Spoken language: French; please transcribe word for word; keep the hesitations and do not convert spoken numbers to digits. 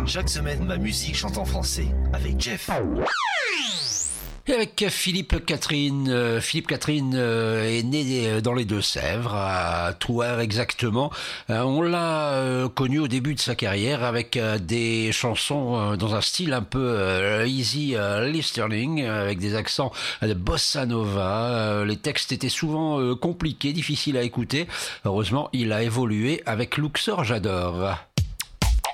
Chaque semaine, ma musique chante en français avec Jeff. Et avec Philippe Catherine. Euh, Philippe Catherine euh, est né dans les Deux-Sèvres, à Thouars exactement. Euh, on l'a euh, connu au début de sa carrière avec euh, des chansons euh, dans un style un peu euh, easy euh, listening, avec des accents de bossa nova. Euh, les textes étaient souvent euh, compliqués, difficiles à écouter. Heureusement, il a évolué avec Luxor J'adore.